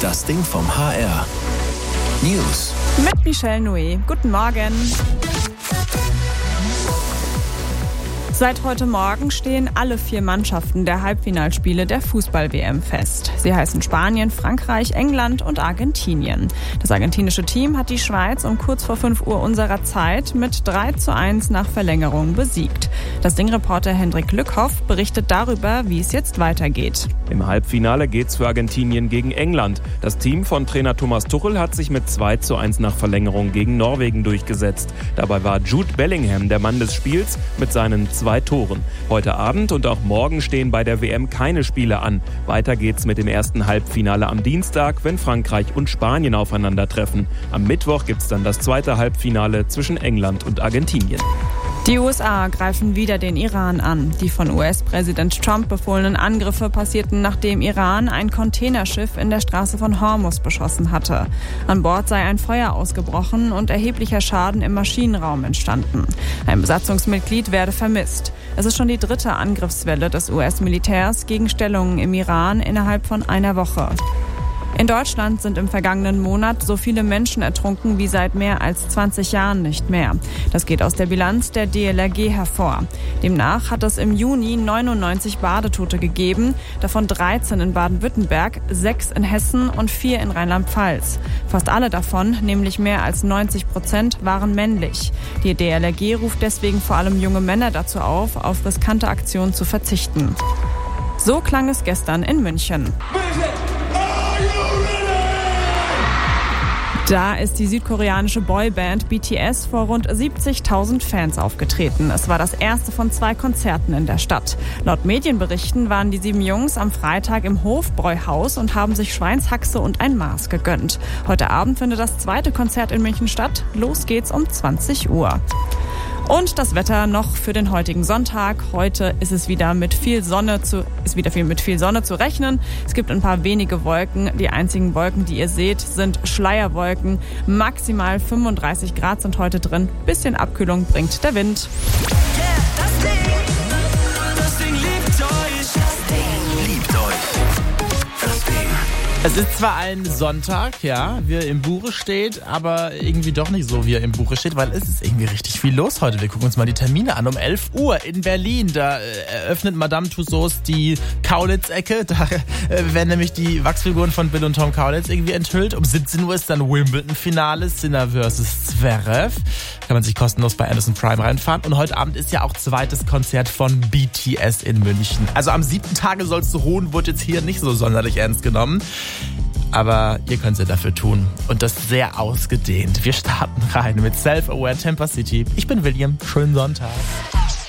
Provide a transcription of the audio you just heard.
Das Ding vom HR. News. Mit Michelle Noué. Guten Morgen. Seit heute Morgen stehen alle 4 Mannschaften der Halbfinalspiele der Fußball-WM fest. Sie heißen Spanien, Frankreich, England und Argentinien. Das argentinische Team hat die Schweiz um kurz vor 5 Uhr unserer Zeit mit 3:1 nach Verlängerung besiegt. Das Ding-Reporter Hendrik Lückhoff berichtet darüber, wie es jetzt weitergeht. Im Halbfinale geht's für Argentinien gegen England. Das Team von Trainer Thomas Tuchel hat sich mit 2:1 nach Verlängerung gegen Norwegen durchgesetzt. Dabei war Jude Bellingham der Mann des Spiels mit seinen 2 Toren. Heute Abend und auch morgen stehen bei der WM keine Spiele an. Weiter geht's mit dem ersten Halbfinale am Dienstag, wenn Frankreich und Spanien aufeinandertreffen. Am Mittwoch gibt's dann das zweite Halbfinale zwischen England und Argentinien. Die USA greifen wieder den Iran an. Die von US-Präsident Trump befohlenen Angriffe passierten, nachdem Iran ein Containerschiff in der Straße von Hormuz beschossen hatte. An Bord sei ein Feuer ausgebrochen und erheblicher Schaden im Maschinenraum entstanden. Ein Besatzungsmitglied werde vermisst. Es ist schon die 3. Angriffswelle des US-Militärs gegen Stellungen im Iran innerhalb von einer Woche. In Deutschland sind im vergangenen Monat so viele Menschen ertrunken wie seit mehr als 20 Jahren nicht mehr. Das geht aus der Bilanz der DLRG hervor. Demnach hat es im Juni 99 Badetote gegeben, davon 13 in Baden-Württemberg, 6 in Hessen und 4 in Rheinland-Pfalz. Fast alle davon, nämlich mehr als 90%, waren männlich. Die DLRG ruft deswegen vor allem junge Männer dazu auf riskante Aktionen zu verzichten. So klang es gestern in München. Da ist die südkoreanische Boyband BTS vor rund 70.000 Fans aufgetreten. Es war das erste von 2 Konzerten in der Stadt. Laut Medienberichten waren die 7 Jungs am Freitag im Hofbräuhaus und haben sich Schweinshaxe und ein Maß gegönnt. Heute Abend findet das 2. Konzert in München statt. Los geht's um 20 Uhr. Und das Wetter noch für den heutigen Sonntag. Heute ist es wieder mit viel Sonne zu rechnen. Es gibt ein paar wenige Wolken. Die einzigen Wolken, die ihr seht, sind Schleierwolken. Maximal 35 Grad sind heute drin. Bisschen Abkühlung bringt der Wind. Das Ding liebt euch. Das Ding. Es ist zwar ein Sonntag, ja, wie er im Buche steht, aber irgendwie doch nicht so, wie er im Buche steht, weil es ist irgendwie richtig viel los heute. Wir gucken uns mal die Termine an. Um 11 Uhr in Berlin, da eröffnet Madame Tussauds die Kaulitz-Ecke. Da werden nämlich die Wachsfiguren von Bill und Tom Kaulitz irgendwie enthüllt. Um 17 Uhr ist dann Wimbledon-Finale, Sinner vs. Zverev. Kann man sich kostenlos bei Amazon Prime reinfahren. Und heute Abend ist ja auch 2. Konzert von BTS in München. Also am 7. Tage sollst du ruhen, wird jetzt hier nicht so sonderlich ernst genommen. Aber ihr könnt es ja dafür tun. Und das sehr ausgedehnt. Wir starten rein mit Self-Aware Tampa City. Ich bin William. Schönen Sonntag.